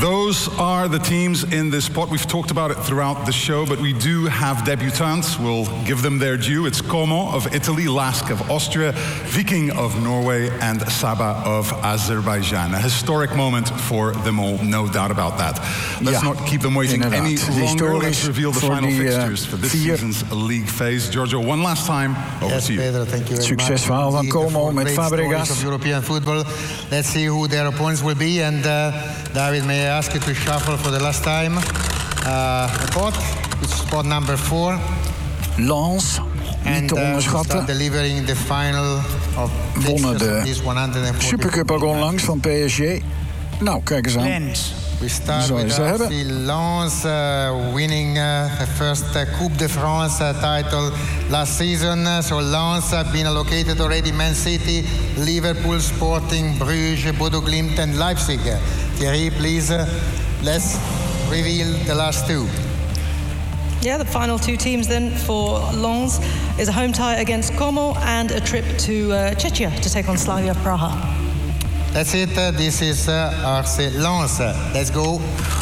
Those are the teams in this spot. We've talked about it throughout the show, but we do have debutants. We'll give them their due. It's Como of Italy, Lask of Austria, Viking of Norway, and Saba of Azerbaijan. A historic moment for them all, no doubt about that. Let's not keep them waiting any longer. Let's reveal the final fixtures for this season's league phase. Giorgio, one last time, over to you. Pedro, thank you very Succesverhaal van Como met Fabregas. Of European football. Let's see who their opponents will be. And David, may I ask you to shuffle for the last time? The pot, which is spot number 4. Lens, niet te onderschatten. Delivering the final of wonnen de Supercup ook onlangs van PSG. Nou, kijk eens aan. Lens. We start with Lens winning the first Coupe de France title last season. So Lens have been allocated already Man City, Liverpool, Sporting, Bruges, Bodo Glimt and Leipzig. Thierry, please, let's reveal the last two. Yeah, the final two teams then for Lens is a home tie against Como and a trip to Czechia to take on Slavia Praha. That's it. This is RC Lens. Let's go.